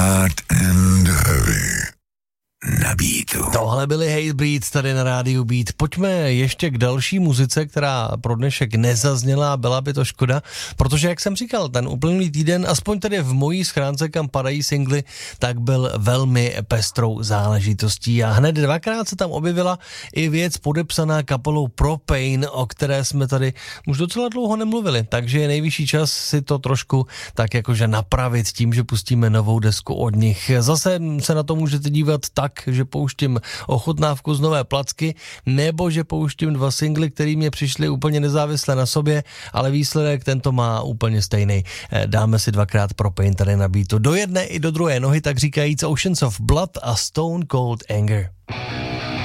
Hot and heavy. Na Beatu. Tohle byly Hatebreed tady na rádiu Beat. Pojďme ještě k další muzice, která pro dnešek nezazněla, byla by to škoda, protože jak jsem říkal, ten uplynulý týden, aspoň tedy v mojí schránce, kam padají singly, tak byl velmi pestrou záležitostí a hned dvakrát se tam objevila i věc podepsaná kapelou Propane, o které jsme tady už docela dlouho nemluvili, takže je nejvyšší čas si to trošku tak jakože napravit tím, že pustíme novou desku od nich. Zase se na to můžete dívat tak, že pouštím ochutnávku z nové placky, nebo že pouštím 2 singly, který mě přišly úplně nezávisle na sobě, ale výsledek tento má úplně stejný. Dáme si dvakrát Propane tady na Beatu. Do jedné i do druhé nohy, tak říkajíc Oceans of Blood a Stone Cold Anger.